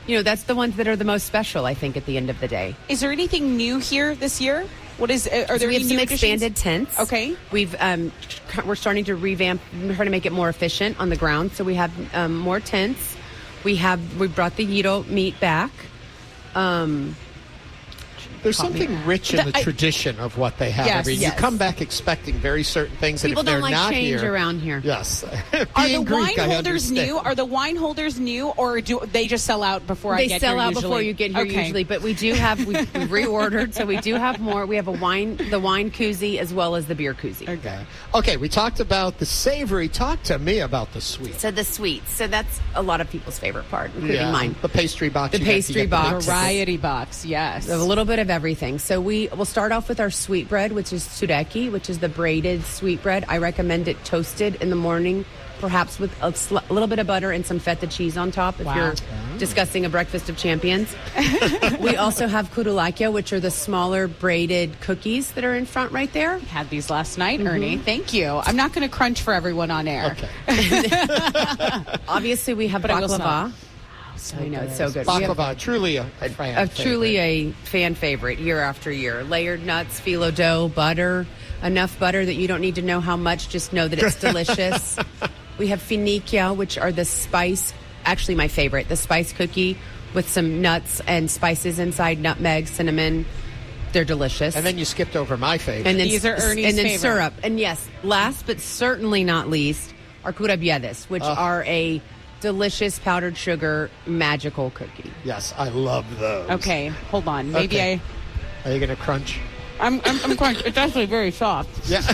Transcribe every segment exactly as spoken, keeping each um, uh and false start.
you know, that's the ones that are the most special, I think, at the end of the day. Is there anything new here this year? What is? Are there so we any have some new expanded additions? tents. Okay. We've um, we're starting to revamp, we're trying to make it more efficient on the ground. So we have um, more tents. We have we brought the Yiddo meat back. Um, There's something rich in the, the I, tradition of what they have. Yes, I mean, yes. you come back expecting very certain things. People and if don't they're like not change here, around here. Yes. Are the Greek, wine holders new? Are the wine holders new, or do they just sell out before they I get here? They here? sell out usually? before you get here okay. usually, but we do have we we've reordered, so we do have more. We have a wine, the wine koozie, as well as the beer koozie. Okay. Okay. We talked about the savory. Talk to me about the sweet. So the sweets. So that's a lot of people's favorite part, including yeah, mine. The pastry box. The you pastry get, you get box. the Variety box. Yes. So a little bit of everything. So we will start off with our sweetbread, which is tsureki, which is the braided sweetbread. I recommend it toasted in the morning, perhaps with a, sl- a little bit of butter and some feta cheese on top if wow. you're oh. discussing a breakfast of champions. We also have kurulakia, which are the smaller braided cookies that are in front right there. Had these last night, mm-hmm. Ernie. Thank you. I'm not going to crunch for everyone on air. Okay. Obviously, we have but baklava. So I know, good. it's so good. Baklava, have, truly a, a fan a favorite. Truly a fan favorite year after year. Layered nuts, phyllo dough, butter. Enough butter that you don't need to know how much, just know that it's delicious. We have finikia, which are the spice, actually my favorite, the spice cookie with some nuts and spices inside, nutmeg, cinnamon. They're delicious. And then you skipped over my favorite. And then, These are Ernie's And then favorite. syrup. And yes, last but certainly not least, are curabiedes, which Oh. are a delicious powdered sugar magical cookie. Yes, I love those. Okay, hold on. Maybe Okay. I... Are you going to crunch? I'm, I'm, I'm crunch. It's actually very soft. Yeah.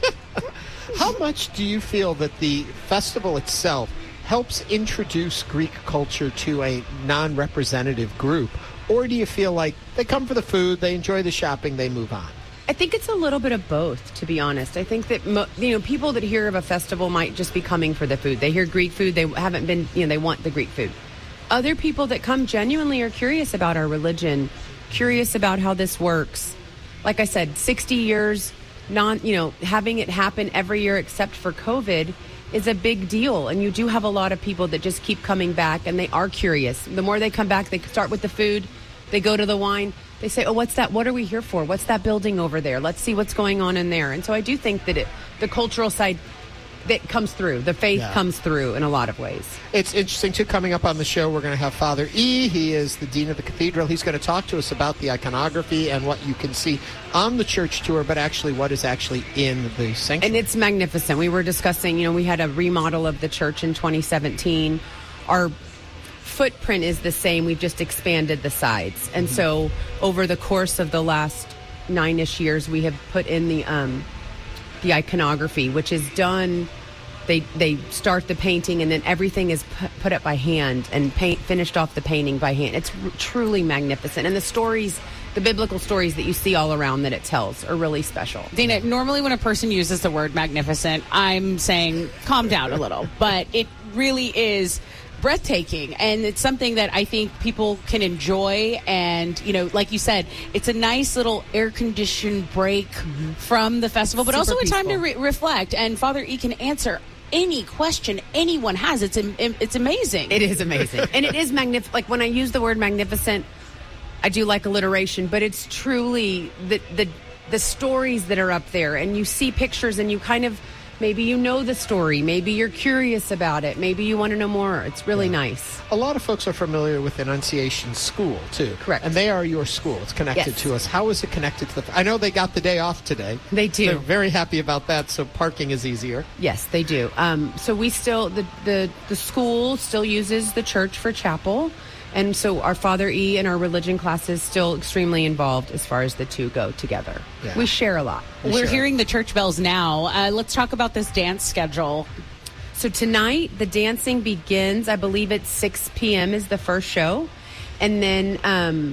How much do you feel that the festival itself helps introduce Greek culture to a non-representative group? Or do you feel like they come for the food, they enjoy the shopping, they move on? I think it's a little bit of both, to be honest. I think that, mo- you know, people that hear of a festival might just be coming for the food. They hear Greek food, they haven't been, you know, they want the Greek food. Other people that come genuinely are curious about our religion, curious about how this works. Like I said, sixty years, non, you know, having it happen every year except for COVID is a big deal. And you do have a lot of people that just keep coming back, and they are curious. The more they come back, they start with the food, they go to the wine. They say, oh, what's that? What are we here for? What's that building over there? Let's see what's going on in there. And so I do think that it, the cultural side that comes through, the faith yeah. comes through in a lot of ways. It's interesting, too. Coming up on the show, we're going to have Father E. He is the Dean of the Cathedral. He's going to talk to us about the iconography and what you can see on the church tour, but actually what is actually in the sanctuary. And it's magnificent. We were discussing, you know, we had a remodel of the church in twenty seventeen. Our footprint is the same. We've just expanded the sides. And mm-hmm. so over the course of the last nine-ish years, we have put in the um, the iconography, which is done. They they start the painting, and then everything is put, put up by hand and paint finished off the painting by hand. It's r- truly magnificent. And the stories, the biblical stories that you see all around that it tells are really special. Dana, normally when a person uses the word magnificent, I'm saying calm down a little. But it really is breathtaking, and it's something that I think people can enjoy. And, you know, like you said, it's a nice little air-conditioned break mm-hmm. from the festival, but Super also a peaceful. time to re- reflect. And Father E can answer any question anyone has. It's it's amazing. It is amazing. And it is magnificent. Like, when I use the word magnificent, I do like alliteration, but it's truly the the the stories that are up there, and you see pictures and you kind of, maybe you know the story, maybe you're curious about it, maybe you want to know more. It's really yeah. nice. A lot of folks are familiar with Annunciation School, too. Correct. And they are your school. It's connected yes. to us. How is it connected to the... I know they got the day off today. They do. They're very happy about that, so parking is easier. Yes, they do. Um, so we still, the, the, the school still uses the church for chapel. And so our Father E and our religion classes still extremely involved as far as the two go together. Yeah. We share a lot. We We're share. hearing the church bells now. Uh, let's talk about this dance schedule. So tonight, the dancing begins, I believe it's six p.m. is the first show. And then um,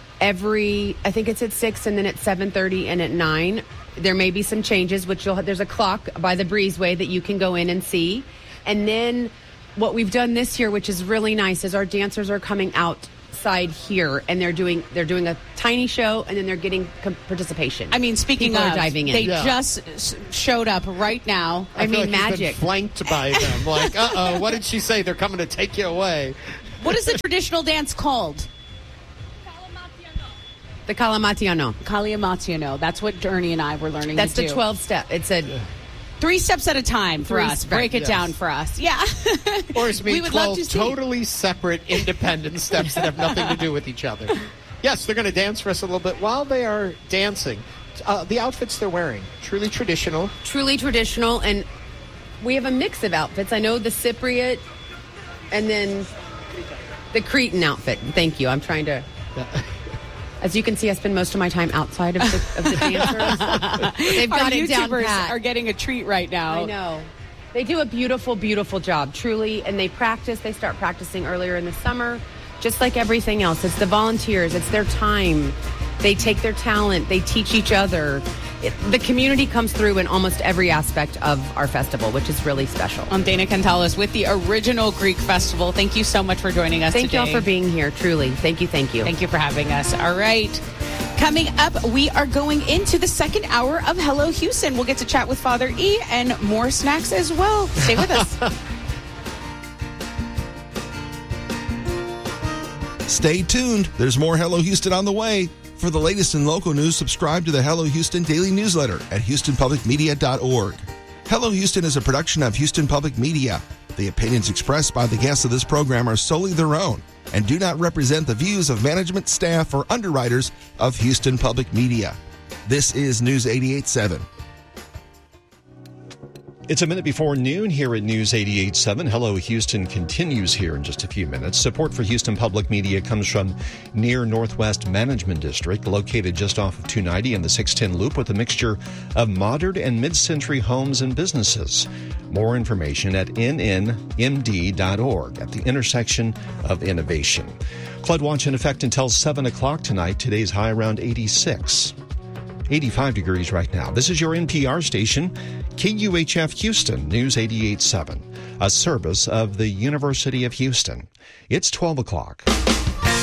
every, I think it's at six, and then at seven thirty and at nine. There may be some changes, which you'll have, there's a clock by the breezeway that you can go in and see. And then what we've done this year, which is really nice, is our dancers are coming outside here, and they're doing they're doing a tiny show, and then they're getting com- participation. I mean, speaking People of, are diving in. they Yeah. just s- showed up right now. I, I feel mean, like you've magic. been flanked by them. Like, uh-oh, what did she say? They're coming to take you away. What is the traditional dance called? The Kalamatiano. Kalamatiano. That's what Ernie and I were learning That's to do. the twelve step. It's a three steps at a time for Three us. steps, Break it yes. down for us. Yeah. Or it's We me, would love twelve to see. totally separate, independent steps that have nothing to do with each other. Yes, they're going to dance for us a little bit. While they are dancing, uh, the outfits they're wearing, truly traditional. truly traditional, and we have a mix of outfits. I know the Cypriot and then the Cretan outfit. Thank you. I'm trying to... As you can see, I spend most of my time outside of the, of the dancers. They've Our got it down YouTubers pat. are getting a treat right now. I know. They do a beautiful, beautiful job, truly, and they practice. They start practicing earlier in the summer, just like everything else. It's the volunteers. It's their time. They take their talent. They teach each other. It, the community comes through in almost every aspect of our festival, which is really special. I'm Dana Cantalis with the original Greek Festival. Thank you so much for joining us Thank today. y'all for being here, truly. Thank you, thank you. Thank you for having us. All right. Coming up, we are going into the second hour of Hello Houston. We'll get to chat with Father E and more snacks as well. Stay with us. Stay tuned. There's more Hello Houston on the way. For the latest in local news, subscribe to the Hello Houston daily newsletter at houston public media dot org. Hello Houston is a production of Houston Public Media. The opinions expressed by the guests of this program are solely their own and do not represent the views of management, staff, or underwriters of Houston Public Media. This is News eighty-eight point seven. It's a minute before noon here at News eighty-eight point seven. Hello Houston continues here in just a few minutes. Support for Houston Public Media comes from Near Northwest Management District, located just off of two ninety and the six ten Loop, with a mixture of modern and mid-century homes and businesses. More information at n n m d dot org, at the intersection of innovation. Flood watch in effect until seven o'clock tonight. Today's high around eighty-six. eighty-five degrees right now. This is your N P R station, K U H F Houston, News eighty-eight point seven, a service of the University of Houston. It's twelve o'clock.